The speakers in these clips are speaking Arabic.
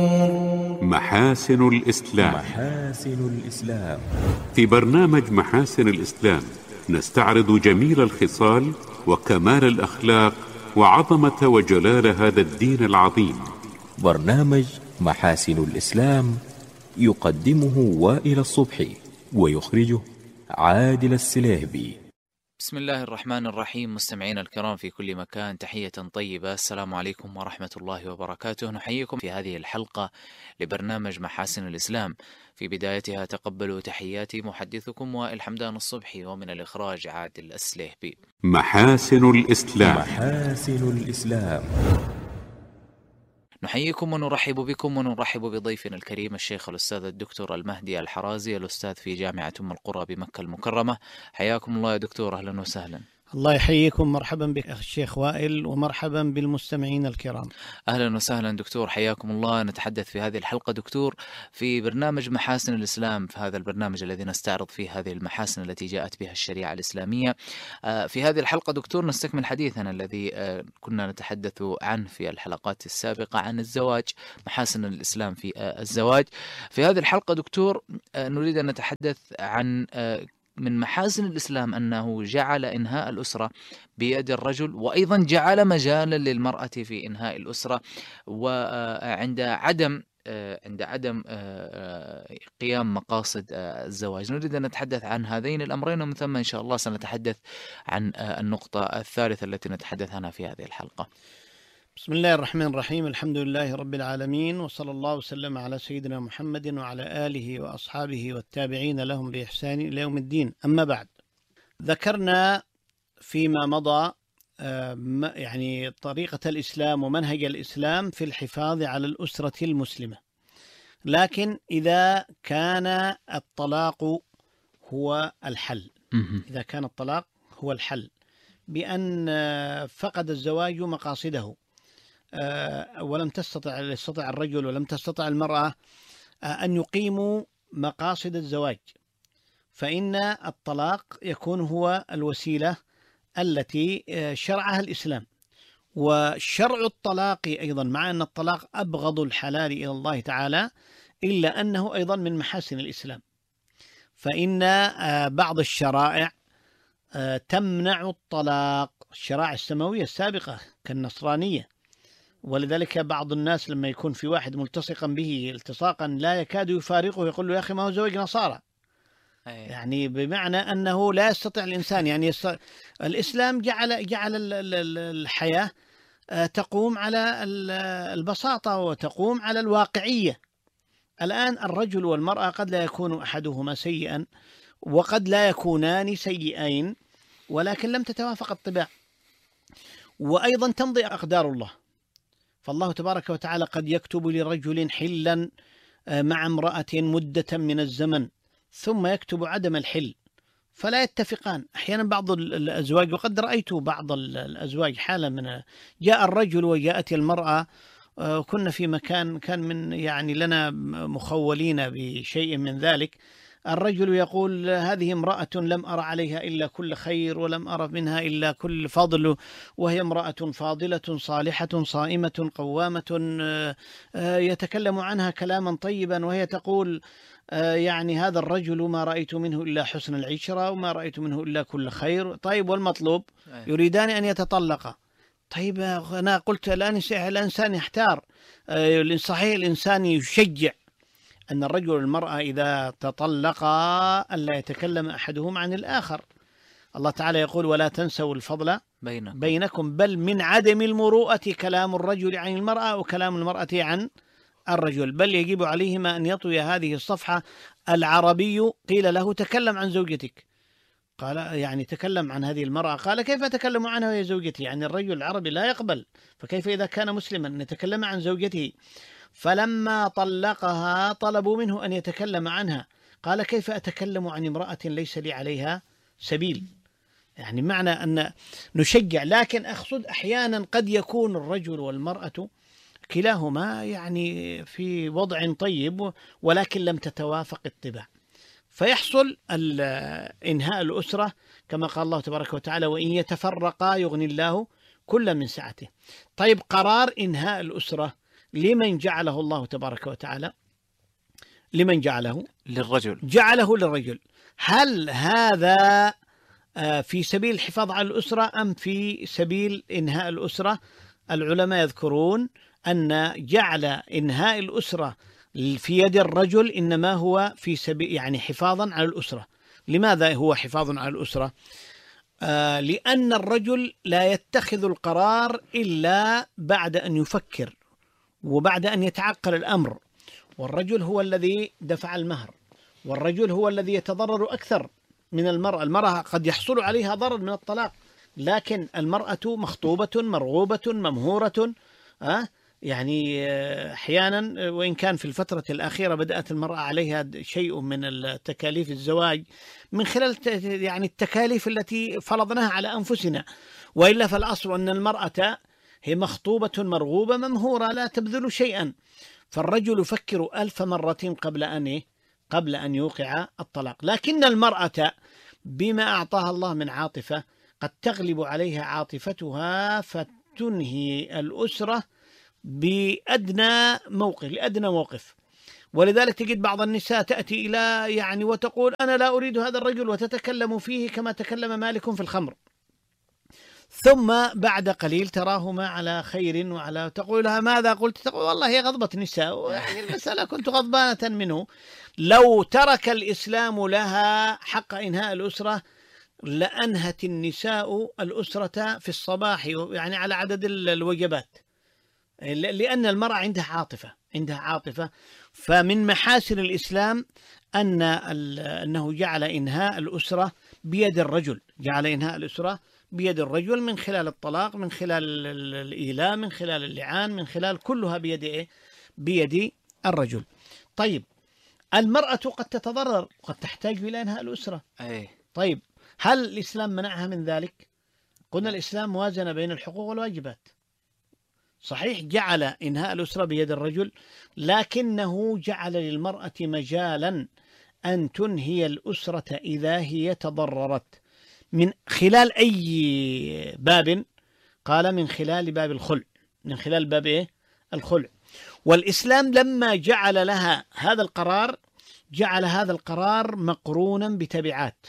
محاسن الإسلام. محاسن الإسلام. في برنامج محاسن الإسلام نستعرض جميل الخصال وكمال الأخلاق وعظمة وجلال هذا الدين العظيم. برنامج محاسن الإسلام يقدمه وائل الصبحي ويخرجه عادل السليهبي. بسم الله الرحمن الرحيم. مستمعينا الكرام في كل مكان، تحية طيبة، السلام عليكم ورحمة الله وبركاته. نحييكم في هذه الحلقة لبرنامج محاسن الإسلام. في بدايتها تقبلوا تحياتي محدثكم وائل حمدان الصبحي، ومن الإخراج عادل السليهبي. محاسن الإسلام. محاسن الإسلام. نحييكم ونرحب بكم ونرحب بضيفنا الكريم الشيخ الأستاذ الدكتور المهدي الحرازي، الأستاذ في جامعة أم القرى بمكة المكرمة. حياكم الله يا دكتور، أهلا وسهلا. الله يحييكم، مرحبا بك الشيخ وائل، ومرحبا بالمستمعين الكرام. أهلا وسهلا دكتور، حياكم الله. نتحدث في هذه الحلقة دكتور في برنامج محاسن الإسلام، في هذا البرنامج الذي نستعرض فيه هذه المحاسن التي جاءت بها الشريعة الإسلامية. في هذه الحلقة دكتور نستكمل حديثنا الذي كنا نتحدث عنه في الحلقات السابقة عن الزواج، محاسن الإسلام في الزواج. في هذه الحلقة دكتور نريد أن نتحدث عن من محاسن الإسلام أنه جعل إنهاء الأسرة بيد الرجل، وأيضا جعل مجالا للمرأة في إنهاء الأسرة، وعند عدم قيام مقاصد الزواج. نريد أن نتحدث عن هذين الأمرين، ومن ثم إن شاء الله سنتحدث عن النقطة الثالثة التي نتحدث عنها في هذه الحلقة. بسم الله الرحمن الرحيم، الحمد لله رب العالمين، وصلى الله وسلم على سيدنا محمد وعلى آله وأصحابه والتابعين لهم بإحسان إلى يوم الدين. أما بعد، ذكرنا فيما مضى يعني طريقة الإسلام ومنهج الإسلام في الحفاظ على الأسرة المسلمة، لكن إذا كان الطلاق هو الحل، إذا كان الطلاق هو الحل بأن فقد الزواج مقاصده، ولم يستطع الرجل ولم تستطع المرأة أن يقيموا مقاصد الزواج، فإن الطلاق يكون هو الوسيلة التي شرعها الإسلام. وشرع الطلاق أيضا، مع أن الطلاق أبغض الحلال إلى الله تعالى، إلا أنه أيضا من محاسن الإسلام، فإن بعض الشرائع تمنع الطلاق، الشرائع السماوية السابقة كالنصرانية، ولذلك بعض الناس لما يكون في واحد ملتصقا به التصاقا لا يكاد يفارقه يقول له يا أخي ما هو زوج نصارى، يعني بمعنى أنه لا يستطيع الإنسان، يعني الإسلام جعل الحياة تقوم على البساطة وتقوم على الواقعية. الآن الرجل والمرأة قد لا يكون أحدهما سيئا وقد لا يكونان سيئين، ولكن لم تتوافق الطباع، وأيضا تمضي أقدار الله. فالله تبارك وتعالى قد يكتب لرجل حلا مع امرأة مدة من الزمن، ثم يكتب عدم الحل فلا يتفقان. أحيانا بعض الأزواج، وقد رأيت بعض الأزواج حالة من جاء الرجل وجاءت المرأة، كنا في مكان كان من يعني لنا مخولين بشيء من ذلك، الرجل يقول هذه امرأة لم أرى عليها إلا كل خير ولم أرى منها إلا كل فضل، وهي امرأة فاضلة صالحة صائمة قوامة، يتكلم عنها كلاما طيبا، وهي تقول يعني هذا الرجل ما رأيت منه إلا حسن العشرة وما رأيت منه إلا كل خير. طيب والمطلوب؟ يريدان أن يتطلقا. طيب أنا قلت الإنسان يحتار، صحيح الإنسان يشجع أن الرجل والمرأة إذا تطلقا ألا يتكلم أحدهم عن الآخر. الله تعالى يقول ولا تنسوا الفضل بينكم بل من عدم المروءة كلام الرجل عن المرأة وكلام المرأة عن الرجل، بل يجب عليهما أن يطوي هذه الصفحة. العربي قيل له تكلم عن زوجتك، قال يعني تكلم عن هذه المرأة، قال كيف أتكلم عنها وهي زوجتي؟ يعني الرجل العربي لا يقبل، فكيف إذا كان مسلما أن يتكلم عن زوجته؟ فلما طلقها طلبوا منه أن يتكلم عنها، قال كيف أتكلم عن امرأة ليس لي عليها سبيل؟ يعني معنى أن نشجع، لكن أقصد أحيانا قد يكون الرجل والمرأة كلاهما يعني في وضع طيب ولكن لم تتوافق الطباع، فيحصل إنهاء الأسرة كما قال الله تبارك وتعالى وإن يتفرقا يغني الله كل من سعته. طيب قرار إنهاء الأسرة لمن جعله الله تبارك وتعالى؟ لمن جعله؟ للرجل. جعله للرجل. هل هذا في سبيل الحفاظ على الأسرة أم في سبيل إنهاء الأسرة؟ العلماء يذكرون أن جعل إنهاء الأسرة في يد الرجل إنما هو في سبيل يعني حفاظا على الأسرة. لماذا هو حفاظ على الأسرة؟ لأن الرجل لا يتخذ القرار إلا بعد أن يفكر وبعد أن يتعقل الأمر، والرجل هو الذي دفع المهر، والرجل هو الذي يتضرر أكثر من المرأة. المرأة قد يحصل عليها ضرر من الطلاق، لكن المرأة مخطوبة مرغوبة ممهورة، يعني أحيانا وإن كان في الفترة الأخيرة بدأت المرأة عليها شيء من التكاليف الزواج من خلال يعني التكاليف التي فرضناها على أنفسنا، وإلا فالأصل أن المرأة هي مخطوبة مرغوبة ممهورة لا تبذل شيئا. فالرجل يفكر 1000 مرة قبل أن يوقع الطلاق، لكن المرأة بما أعطاها الله من عاطفة قد تغلب عليها عاطفتها فتنهي الأسرة بأدنى موقف. ولذلك تجد بعض النساء تأتي إلى يعني وتقول أنا لا أريد هذا الرجل، وتتكلم فيه كما تكلم مالك في الخمر، ثم بعد قليل تراهما على خير وعلى تقول لها ماذا قلت؟ تقول والله هي غضبة نساء، يعني المسألة كنت غضبانة منه. لو ترك الإسلام لها حق إنهاء الأسرة لأنهت النساء الأسرة في الصباح يعني على عدد الوجبات، لأن المرأة عندها عاطفة. فمن محاسن الإسلام أنه جعل إنهاء الأسرة بيد الرجل، من خلال الطلاق، من خلال الإيلاء، من خلال اللعان، من خلال كلها بيد الرجل. طيب المرأة قد تتضرر، قد تحتاج إلى إنهاء الأسرة. طيب هل الإسلام منعها من ذلك؟ قلنا الإسلام موازنة بين الحقوق والواجبات. صحيح جعل إنهاء الأسرة بيد الرجل، لكنه جعل للمرأة مجالا أن تنهي الأسرة إذا هي تضررت من خلال أي باب؟ قال من خلال باب الخلع، من خلال باب الخلع. والإسلام لما جعل لها هذا القرار جعل هذا القرار مقرونا بتبعات،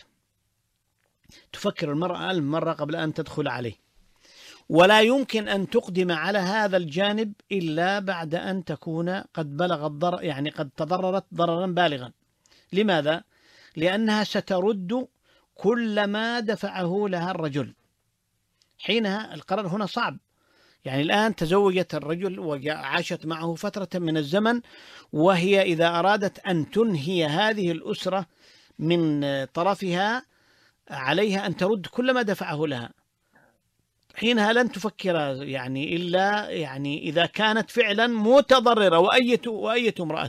تفكر المرأة 1000 مرة قبل أن تدخل عليه، ولا يمكن أن تقدم على هذا الجانب إلا بعد أن تكون قد بلغ الضرر، يعني قد تضررت ضررا بالغا. لماذا؟ لأنها سترد كل ما دفعه لها الرجل. حينها القرار هنا صعب، يعني الآن تزوجت الرجل وعاشت معه فترة من الزمن، وهي إذا أرادت أن تنهي هذه الأسرة من طرفها عليها أن ترد كل ما دفعه لها. حينها لن تفكر يعني إلا يعني إذا كانت فعلا متضررة. وأية امرأة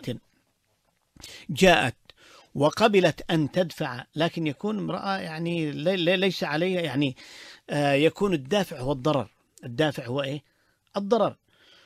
جاءت وقبلت أن تدفع، لكن يكون امرأة يعني ليس عليها يعني يكون الدافع هو الضرر، الدافع هو الضرر.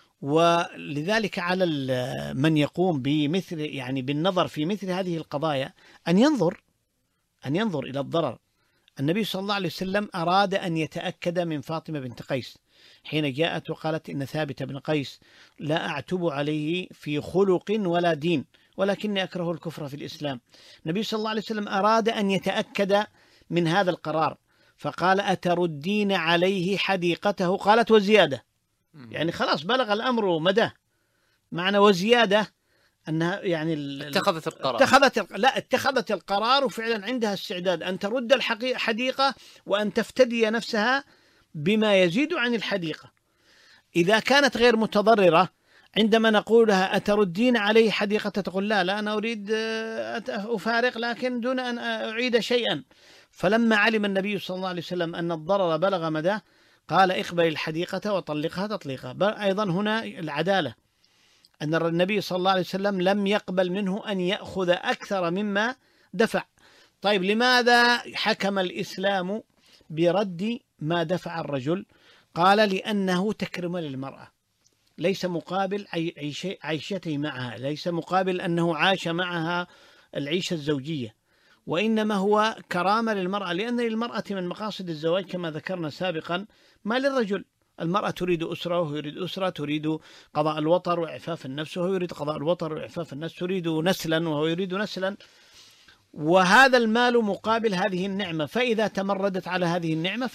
ولذلك على من يقوم بمثل يعني بالنظر في مثل هذه القضايا أن ينظر إلى الضرر. النبي صلى الله عليه وسلم أراد أن يتأكد من فاطمة بنت قيس حين جاءت وقالت إن ثابت بن قيس لا أعتب عليه في خلق ولا دين ولكني أكره الكفر في الإسلام. النبي صلى الله عليه وسلم أراد أن يتأكد من هذا القرار، فقال أتردين عليه حديقته؟ قالت وزيادة، يعني خلاص بلغ الأمر مدى معنى وزيادة، أنها يعني اتخذت القرار وفعلا عندها استعداد أن ترد الحديقة وأن تفتدي نفسها بما يزيد عن الحديقة. إذا كانت غير متضررة عندما نقول لها أتردين عليه حديقة تقول لا أنا أريد أفارق لكن دون أن أعيد شيئا. فلما علم النبي صلى الله عليه وسلم أن الضرر بلغ مدى قال اقبل الحديقة وطلقها تطليقا. أيضا هنا العدالة، أن النبي صلى الله عليه وسلم لم يقبل منه أن يأخذ أكثر مما دفع. طيب لماذا حكم الإسلام برد ما دفع الرجل؟ قال لأنه تكرم للمرأة، ليس مقابل عيشته معها، ليس مقابل أنه عاش معها العيشة الزوجية، وإنما هو كرامة للمرأة، لأن للمرأة من مقاصد الزواج كما ذكرنا سابقا ما للرجل. المرأة تريد أسرة وهو يريد أسرة، تريد قضاء الوطر وإعفاف النفس وهو يريد قضاء الوطر وإعفاف النفس، تريد نسلا وهو يريد نسلا، وهذا المال مقابل هذه النعمة، فإذا تمردت على هذه النعمة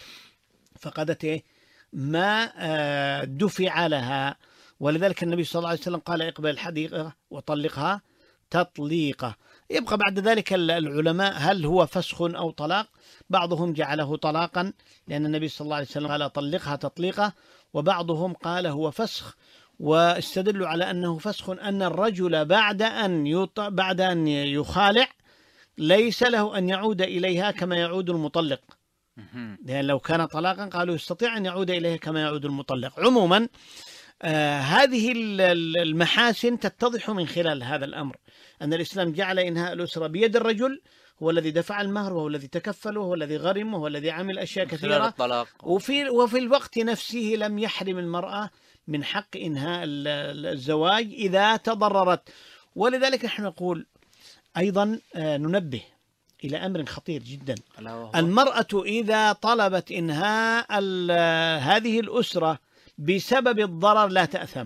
فقدت ما دفع لها. ولذلك النبي صلى الله عليه وسلم قال: اقبل الحديقة وطلقها تطليقة. يبقى بعد ذلك العلماء هل هو فسخ أو طلاق؟ بعضهم جعله طلاقا لأن النبي صلى الله عليه وسلم قال: طلقها تطليقة، وبعضهم قال هو فسخ، واستدلوا على أنه فسخ أن الرجل بعد أن يخالع ليس له أن يعود إليها كما يعود المطلق، لأن لو كان طلاقا قالوا يستطيع أن يعود إليها كما يعود المطلق. عموما هذه المحاسن تتضح من خلال هذا الأمر، أن الإسلام جعل إنهاء الأسرة بيد الرجل، هو الذي دفع المهر وهو الذي تكفل وهو الذي غرم وهو الذي عمل أشياء كثيرة، وفي الوقت نفسه لم يحرم المرأة من حق إنهاء الزواج إذا تضررت. ولذلك نحن نقول أيضا ننبه إلى أمر خطير جدا. المرأة إذا طلبت إنهاء هذه الأسرة بسبب الضرر لا تأثم.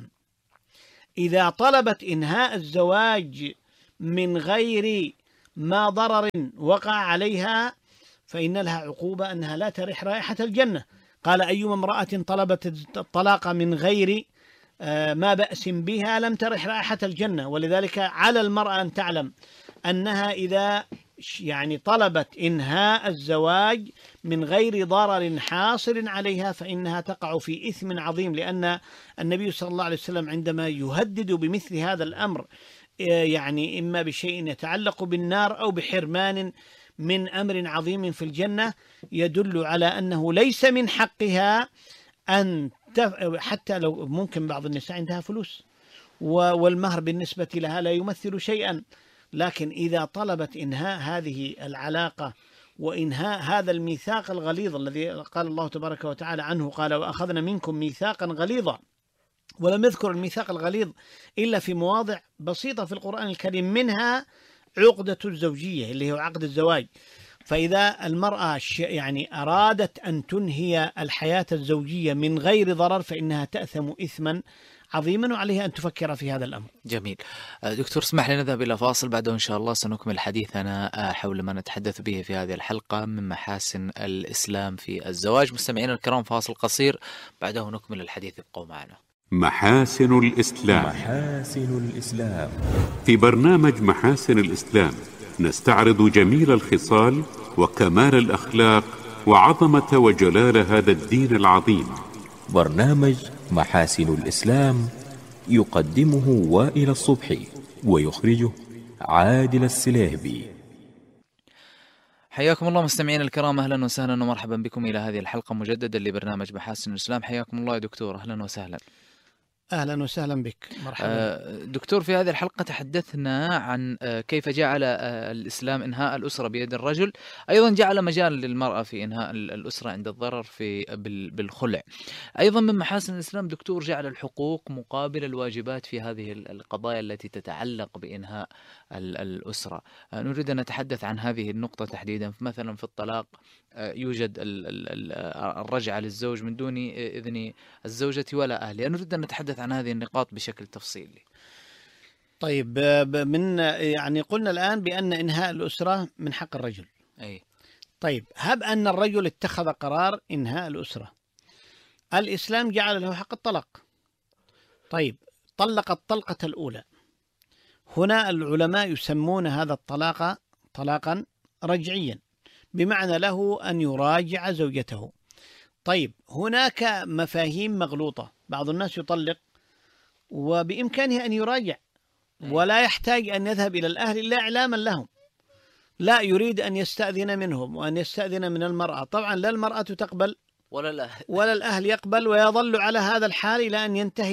إذا طلبت إنهاء الزواج من غير ما ضرر وقع عليها فإن لها عقوبة أنها لا ترح رائحة الجنة. قال: أيما امرأة طلبت الطلاق من غير ما بأس بها لم ترح رائحة الجنة. ولذلك على المرأة أن تعلم أنها إذا طلبت إنهاء الزواج من غير ضرر حاصل عليها فإنها تقع في إثم عظيم، لأن النبي صلى الله عليه وسلم عندما يهدد بمثل هذا الأمر إما بشيء يتعلق بالنار أو بحرمان من أمر عظيم في الجنة، يدل على أنه ليس من حقها أن حتى لو ممكن بعض النساء عندها فلوس والمهر بالنسبة لها لا يمثل شيئا، لكن إذا طلبت إنهاء هذه العلاقة وإنهاء هذا الميثاق الغليظ الذي قال الله تبارك وتعالى عنه، قال: وأخذنا منكم ميثاقا غليظا، ولم يذكر الميثاق الغليظ إلا في مواضع بسيطة في القرآن الكريم، منها عقدة الزوجية اللي هو عقد الزواج. فإذا المرأة أرادت أن تنهي الحياة الزوجية من غير ضرر فإنها تأثم إثما عظيما، وعليها أن تفكر في هذا الأمر. جميل. دكتور اسمح لي نذهب إلى فاصل، بعده إن شاء الله سنكمل حديثنا حول ما نتحدث به في هذه الحلقة من محاسن الإسلام في الزواج. مستمعينا الكرام، فاصل قصير بعده نكمل الحديث، ابقوا معنا. محاسن الإسلام. محاسن الإسلام. في برنامج محاسن الإسلام نستعرض جميل الخصال وكمال الأخلاق وعظمة وجلال هذا الدين العظيم. برنامج محاسن الإسلام يقدمه وائل الصبحي ويخرجه عادل السليهبي. حياكم الله مستمعينا الكرام، أهلا وسهلا ومرحبا بكم إلى هذه الحلقة مجددا لبرنامج محاسن الإسلام. حياكم الله يا دكتور، أهلا وسهلا. أهلا وسهلا بك، مرحبا. دكتور، في هذه الحلقة تحدثنا عن كيف جعل الإسلام إنهاء الأسرة بيد الرجل، أيضا جعل مجال للمرأة في إنهاء الأسرة عند الضرر بالخلع. أيضا من محاسن الإسلام دكتور جعل الحقوق مقابل الواجبات في هذه القضايا التي تتعلق بإنهاء الأسرة. نريد أن نتحدث عن هذه النقطة تحديدا. مثلا في الطلاق يوجد الرجعة للزوج من دون إذن الزوجة ولا أهلها. نريد أن نتحدث عن هذه النقاط بشكل تفصيلي. طيب، قلنا الآن بأن إنهاء الأسرة من حق الرجل. طيب، هب أن الرجل اتخذ قرار إنهاء الأسرة، الإسلام جعل له حق الطلاق. طيب، طلق الطلقة الأولى، هنا العلماء يسمون هذا الطلاق طلاقا رجعيا، بمعنى له أن يراجع زوجته. طيب، هناك مفاهيم مغلوطة، بعض الناس يطلق وبإمكانه أن يراجع ولا يحتاج أن يذهب إلى الأهل إلا إعلاما لهم، لا يريد أن يستأذن منهم وأن يستأذن من المرأة. طبعا لا المرأة تقبل ولا الأهل يقبل، ويظل على هذا الحال إلى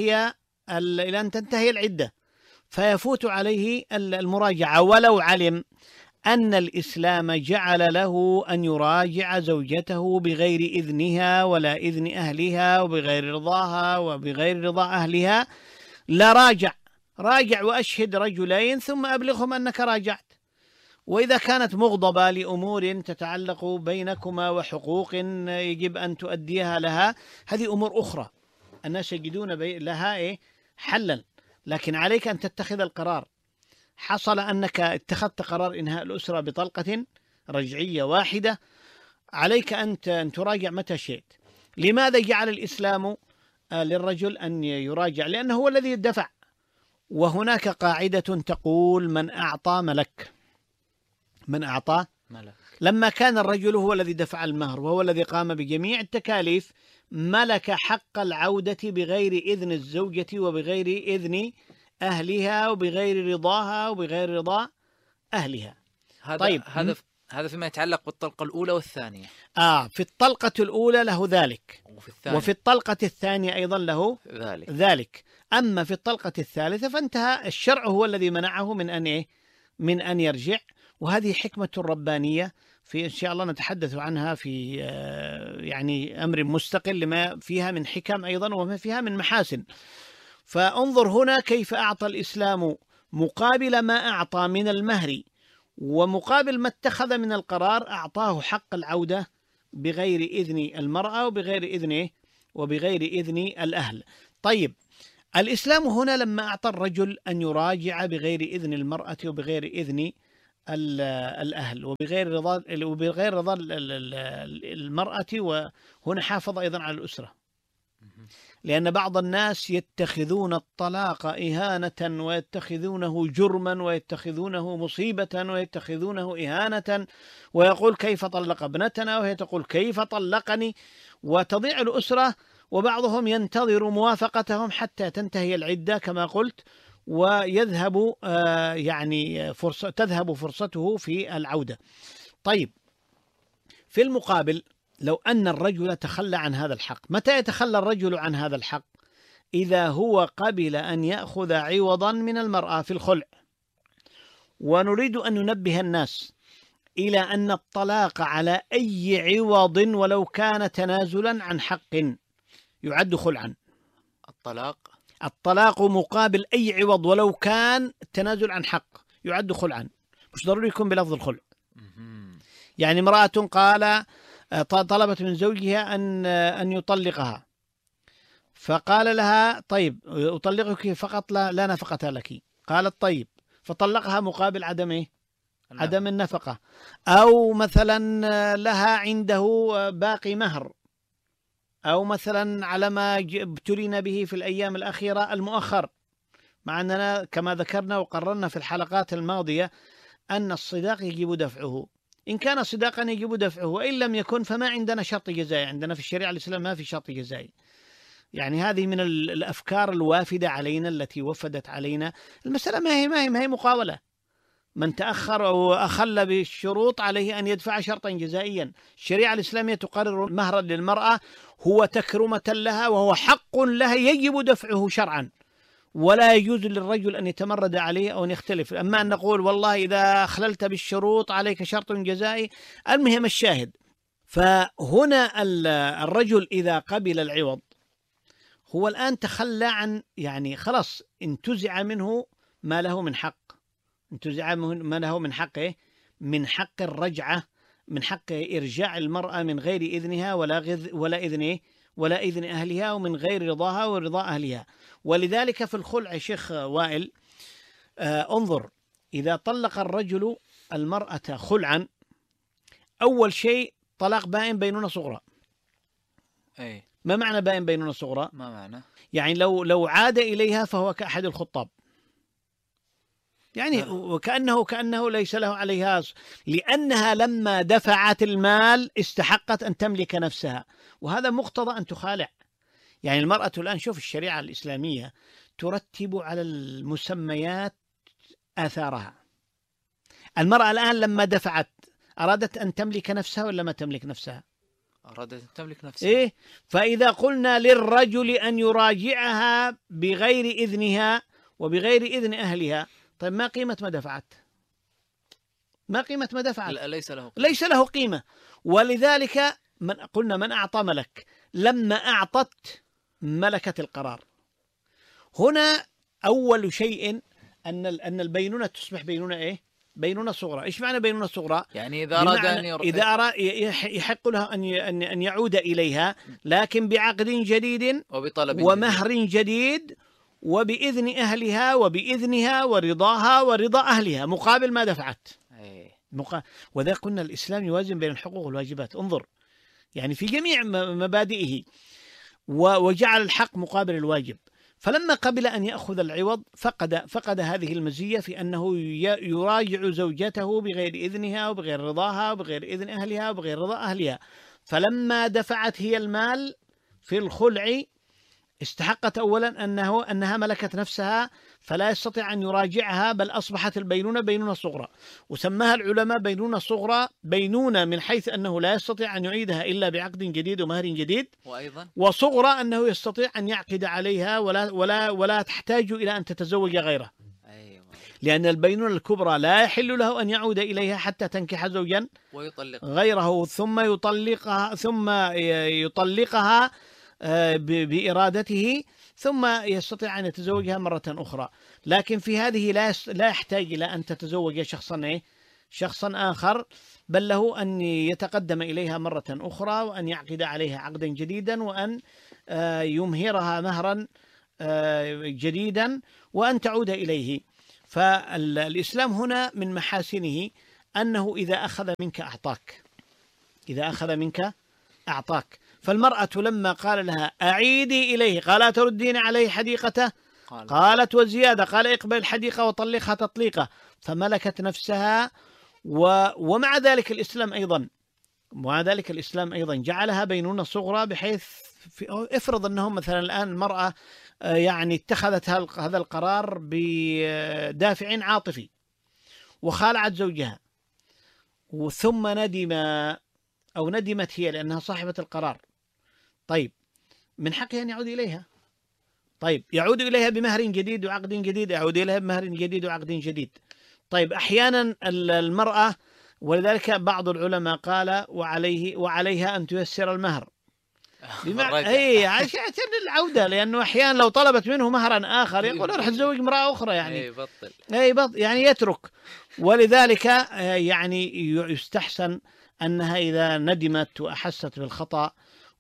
أن تنتهي العدة، فيفوت عليه المراجعة، ولو علم أن الإسلام جعل له أن يراجع زوجته بغير إذنها ولا إذن أهلها وبغير رضاها وبغير رضا أهلها، لا راجع وأشهد رجلين ثم أبلغهم أنك راجعت. وإذا كانت مغضبة لأمور تتعلق بينكما وحقوق يجب أن تؤديها لها، هذه أمور أخرى الناس يجدون لها حلا، لكن عليك أن تتخذ القرار. حصل أنك اتخذت قرار إنهاء الأسرة بطلقة رجعية واحدة، عليك أن تراجع متى شئت. لماذا جعل الإسلام للرجل أن يراجع؟ لأنه هو الذي دفع، وهناك قاعدة تقول من أعطى ملك. من أعطى ملك. لما كان الرجل هو الذي دفع المهر وهو الذي قام بجميع التكاليف، ملك حق العودة بغير إذن الزوجة وبغير إذن أهلها وبغير رضاها وبغير رضا أهلها. طيب هذا فيما يتعلق بالطلقة الأولى والثانية. في الطلقة الأولى له ذلك، وفي الطلقة الثانية أيضا له ذلك. أما في الطلقة الثالثة فانتهى، الشرع هو الذي منعه من أن يرجع. وهذه حكمة ربانية إن شاء الله نتحدث عنها في يعني أمر مستقل، لما فيها من حكم أيضا وما فيها من محاسن. فانظر هنا كيف أعطى الإسلام مقابل ما أعطى من المهر ومقابل ما اتخذ من القرار، أعطاه حق العودة بغير إذن المرأة وبغير إذن الأهل. طيب الإسلام هنا لما أعطى الرجل أن يراجع بغير إذن المرأة وبغير إذن الأهل وبغير رضا المرأة، وهنا حافظ أيضا على الأسرة، لأن بعض الناس يتخذون الطلاق إهانة ويتخذونه جرما ويتخذونه مصيبة ويتخذونه إهانة، ويقول كيف طلق ابنتنا، وهي تقول كيف طلقني، وتضيع الأسرة. وبعضهم ينتظر موافقتهم حتى تنتهي العدة كما قلت، ويذهب تذهب فرصته في العودة. طيب في المقابل لو أن الرجل تخلى عن هذا الحق، متى يتخلى الرجل عن هذا الحق؟ إذا هو قبل أن يأخذ عوضا من المرأة في الخلع. ونريد أن ننبه الناس إلى أن الطلاق على أي عوض ولو كان تنازلا عن حق يعد خلعا. الطلاق مقابل أي عوض ولو كان تنازل عن حق يعد خلعا، مش ضروري يكون بلفظ الخلع. يعني امرأة طلبت من زوجها أن يطلقها، فقال لها طيب أطلقك فقط لا نفقة لك، قالت طيب، فطلقها مقابل عدم النفقة. أو مثلا لها عنده باقي مهر، أو مثلا على ما ابتلينا به في الأيام الأخيرة المؤخر، مع أننا كما ذكرنا وقررنا في الحلقات الماضية أن الصداق يجب دفعه، إن كان صداقا يجب دفعه، وإن لم يكن فما عندنا شرط جزائي. عندنا في الشريعة الإسلام ما في شرط جزائي. يعني هذه من الأفكار الوافدة علينا التي وفدت علينا. المسألة ما هي مقاولة. من تأخر أو أخل بالشروط عليه أن يدفع شرطا جزائيا. الشريعة الإسلامية تقرر مهرا للمرأة هو تكرمة لها وهو حق لها يجب دفعه شرعا، ولا يجوز للرجل أن يتمرد عليه أو أن يختلف. أما أن نقول والله إذا أخللت بالشروط عليك شرط جزائي، المهم الشاهد. فهنا الرجل إذا قبل العوض هو الآن تخلى عن، يعني خلاص انتزع منه ما له من حق، انتزع ما له من حقه، من حق الرجعة، من حق إرجاع المرأة من غير إذنها ولا إذن أهلها، ومن غير رضاها ورضا أهلها. ولذلك في الخلع شيخ وائل انظر، إذا طلق الرجل المرأة خلعا، أول شيء طلاق بائن بينونة صغرى. ما معنى بائن بينونة صغرى؟ ما معنى؟ يعني لو عاد إليها فهو كأحد الخطاب، يعني وكأنه ليس له عليها، لأنها لما دفعت المال استحقت أن تملك نفسها، وهذا مقتضى أن تخالع. يعني المرأة الآن شوف الشريعة الإسلامية ترتب على المسميات آثارها. المرأة الآن لما دفعت أرادت أن تملك نفسها ولا ما تملك نفسها؟ أرادت أن تملك نفسها. فإذا قلنا للرجل أن يراجعها بغير إذنها وبغير إذن أهلها، طيب ما قيمة ما دفعت؟ ما قيمة ما دفعت؟ ليس له قيمة. ولذلك قلنا من أعطى ملك، لما أعطت ملكة القرار. هنا أول شيء أن البينونة تصبح بينونة بينونة صغرى. إيش معنى بينونة صغرى؟ يعني إذا أراد إذا أراد يحق له أن يعود إليها، لكن بعقد جديد ومهر جديد وبإذن أهلها وبإذنها ورضاها ورضا أهلها مقابل ما دفعت. وذا قلنا الإسلام يوازن بين الحقوق والواجبات. انظر يعني في جميع مبادئه، وجعل الحق مقابل الواجب. فلما قبل أن يأخذ العوض فقد هذه المزية في أنه يراجع زوجته بغير إذنها وبغير رضاها وبغير إذن أهلها وبغير رضا أهلها. فلما دفعت هي المال في الخلع استحقت أولا أنها ملكت نفسها فلا يستطيع أن يراجعها، بل أصبحت البينونة بينونة صغرى. وسماها العلماء بينونة صغرى، بينونة من حيث أنه لا يستطيع أن يعيدها إلا بعقد جديد ومهر جديد، وصغرى أنه يستطيع أن يعقد عليها ولا تحتاج إلى أن تتزوج غيره. لأن البينونة الكبرى لا يحل له أن يعود إليها حتى تنكح زوجا غيره ثم يطلقها بإرادته، ثم يستطيع أن يتزوجها مرة أخرى. لكن في هذه لا يحتاج إلى أن تتزوج شخصا آخر، بل له أن يتقدم إليها مرة أخرى وأن يعقد عليها عقدا جديدا وأن يمهرها مهرا جديدا وأن تعود إليه. فالإسلام هنا من محاسنه أنه إذا أخذ منك أعطاك. فالمرأة لما قال لها أعيدي إليه قال تردين عليه حديقته، قالت وزيادة، قال اقبل الحديقة وطلقها تطليقة، فملكت نفسها. ومع ذلك الإسلام أيضا جعلها بينونة صغرى، بحيث افرض أنهم مثلا الآن المرأة يعني اتخذت هذا القرار بدافع عاطفي وخالعت زوجها، ثم ندمت هي لأنها صاحبة القرار. طيب من حقها أن يعود إليها. طيب يعود إليها بمهر جديد وعقد جديد، يعود إليها بمهر جديد وعقد جديد. طيب أحيانا المرأة، ولذلك بعض العلماء قال وعليها أن تيسر المهر عشان العودة، لأنه أحيانا لو طلبت منه مهرا آخر يقول راح أتزوج امرأة أخرى، يعني يعني يترك. ولذلك يعني يستحسن أنها إذا ندمت وأحست بالخطأ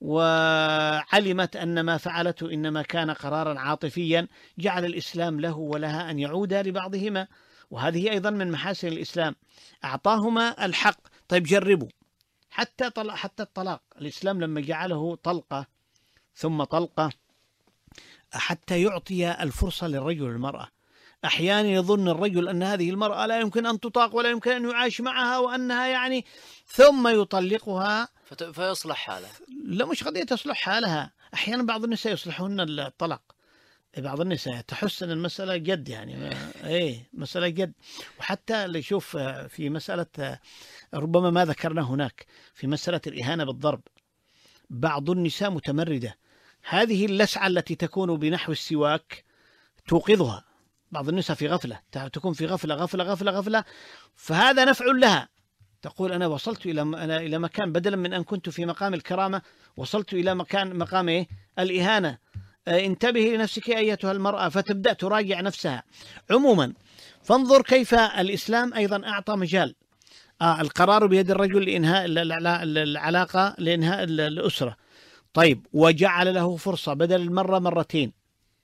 وعلمت أن ما فعلته إنما كان قرارا عاطفيا، جعل الإسلام له ولها أن يعودا لبعضهما. وهذه أيضا من محاسن الإسلام، أعطاهما الحق. طيب جربوا حتى الطلاق، الإسلام لما جعله طلقة ثم طلقة حتى يعطي الفرصة للرجل والمرأة. أحيانا يظن الرجل أن هذه المرأة لا يمكن أن تطاق ولا يمكن أن يعاش معها وأنها يعني، ثم يطلقها فيصلح حالها. لا، مش قضية تصلح حالها. أحيانا بعض النساء يصلحون الطلاق، بعض النساء تحس أن المسألة جد، يعني مسألة جد. وحتى اللي يشوف في مسألة ربما ما ذكرنا هناك في مسألة الإهانة بالضرب، بعض النساء متمردة، هذه اللسعة التي تكون بنحو السواك توقظها. بعض النساء في غفلة، تكون في غفلة، فهذا نفع لها. تقول أنا وصلت إلى مكان، بدلا من أن كنت في مقام الكرامة وصلت إلى مقام الإهانة. انتبهي لنفسك أيتها المرأة، فتبدأ تراجع نفسها. عموما فانظر كيف الإسلام أيضا أعطى مجال. القرار بيد الرجل لإنهاء العلاقة، لإنهاء الأسرة. طيب وجعل له فرصة بدل المرة مرتين،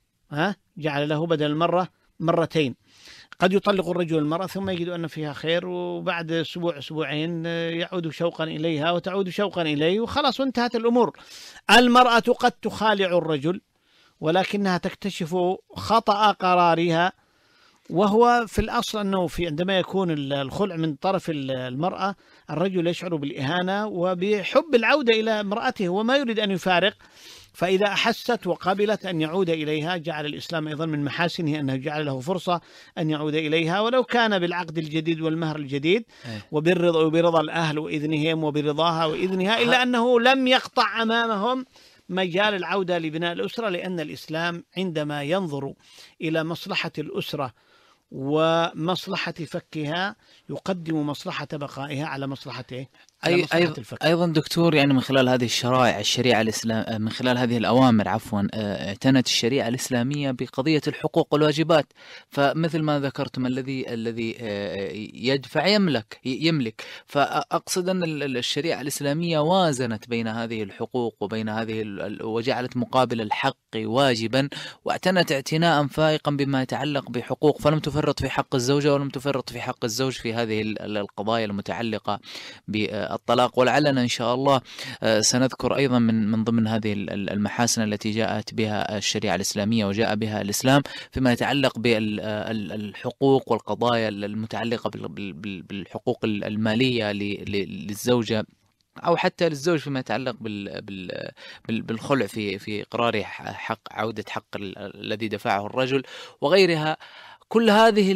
جعل له بدل المرة مرتين. قد يطلق الرجل المرأة ثم يجد أن فيها خير، وبعد أسبوعين يعود شوقا إليها وتعود شوقا إليه، وخلاص وانتهت الأمور. المرأة قد تخالع الرجل ولكنها تكتشف خطأ قرارها، وهو في الأصل أنه عندما يكون الخلع من طرف المرأة، الرجل يشعر بالإهانة وبحب العودة إلى امرأته وما يريد أن يفارق. فإذا أحست وقبلت أن يعود إليها، جعل الإسلام أيضا من محاسنه أنه جعل له فرصة أن يعود إليها، ولو كان بالعقد الجديد والمهر الجديد وبرضا الأهل وإذنهم وبرضاها وإذنها، إلا أنه لم يقطع أمامهم مجال العودة لبناء الأسرة، لأن الإسلام عندما ينظر إلى مصلحة الأسرة ومصلحة فكها يقدم مصلحة بقائها على مصلحة الفك. أيضا دكتور، يعني من خلال هذه الشريعة الإسلام، من خلال هذه الأوامر اعتنت الشريعة الإسلامية بقضية الحقوق والواجبات. فمثل ما ذكرتم الذي يدفع يملك. فأقصد أن الشريعة الإسلامية وازنت بين هذه الحقوق وبين وجعلت مقابل الحق واجبا، واعتنت اعتناء فائقا بما يتعلق بحقوق، فلم تفرط في حق الزوجة ولم تفرط في حق الزوج في هذه القضايا المتعلقة بالطلاق. ولعلنا إن شاء الله سنذكر أيضا من ضمن هذه المحاسن التي جاءت بها الشريعة الإسلامية وجاء بها الإسلام فيما يتعلق بالحقوق والقضايا المتعلقة بالحقوق المالية للزوجة أو حتى للزوج فيما يتعلق بالخلع في إقرار عودة حق الذي دفعه الرجل وغيرها. كل هذه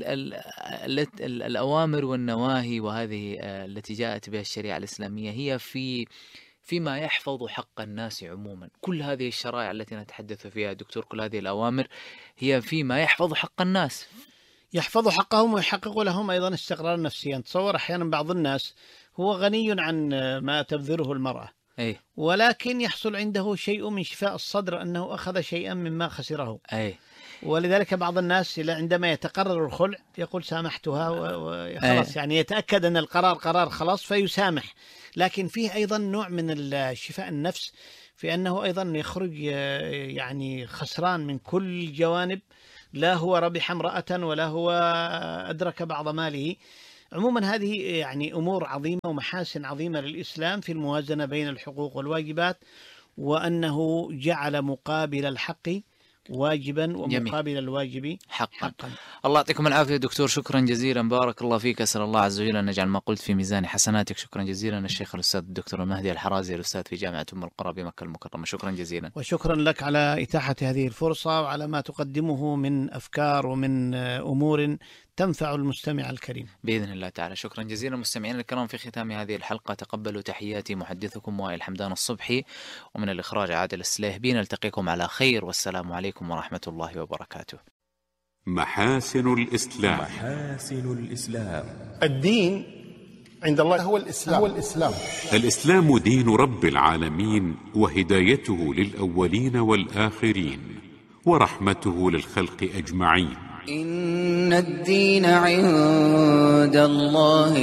الأوامر والنواهي وهذه التي جاءت بها الشريعة الإسلامية هي فيما يحفظ حق الناس عموما. كل هذه الشرائع التي نتحدث فيها دكتور، كل هذه الأوامر هي فيما يحفظ حق الناس، يحفظ حقهم ويحقق لهم أيضا استقرار نفسيا. تصور أحيانا بعض الناس هو غني عن ما تبذره المرأة، ولكن يحصل عنده شيء من شفاء الصدر أنه أخذ شيئا مما خسره. ولذلك بعض الناس عندما يتقرر الخلع يقول سامحتها وخلاص، يعني يتأكد أن القرار قرار خلاص فيسامح. لكن فيه أيضا نوع من الشفاء النفس في أنه أيضا يخرج يعني خسران من كل جوانب، لا هو ربح امرأة ولا هو أدرك بعض ماله. عموما هذه يعني أمور عظيمة ومحاسن عظيمة للإسلام في الموازنة بين الحقوق والواجبات، وأنه جعل مقابل الحق واجبا ومقابل الواجب حقا. الله يعطيكم العافية دكتور، شكرا جزيلا، بارك الله فيك. أسأل الله عز وجل أن يجعل ما قلت في ميزان حسناتك. شكرا جزيلا الشيخ الأستاذ الدكتور المهدي الحرازي، الأستاذ في جامعة أم القرى بمكة المكرمة. شكرا جزيلا. وشكرا لك على إتاحة هذه الفرصة وعلى ما تقدمه من أفكار ومن أمور تنفع المستمع الكريم بإذن الله تعالى. شكرا جزيلا مستمعينا الكرام. في ختام هذه الحلقة تقبلوا تحياتي محدثكم وائل حمدان الصبحي، ومن الإخراج عادل السليهبي. نلتقيكم على خير، والسلام عليكم ورحمة الله وبركاته. محاسن الإسلام. محاسن الإسلام. الدين عند الله هو الإسلام. الإسلام دين رب العالمين، وهدايته للأولين والآخرين، ورحمته للخلق أجمعين. إن الدين عند الله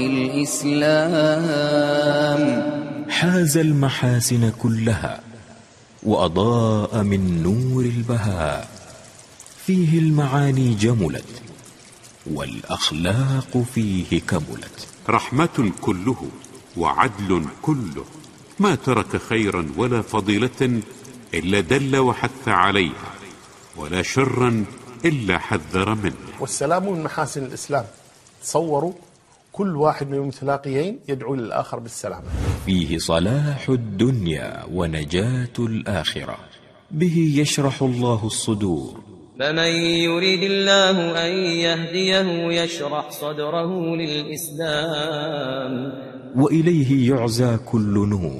الإسلام. حاز المحاسن كلها وأضاء من نور البهاء، فيه المعاني جملت والأخلاق فيه كملت. رحمة كله وعدل كله، ما ترك خيرا ولا فضيلة إلا دل وحث عليها، ولا شرا إلا حذر منه. والسلام من محاسن الإسلام. تصوروا كل واحد من المتلاقيين يدعو للآخر بالسلام. فيه صلاح الدنيا ونجاة الآخرة، به يشرح الله الصدور. فمن يريد الله أن يهديه يشرح صدره للإسلام، وإليه يعزى كل نور.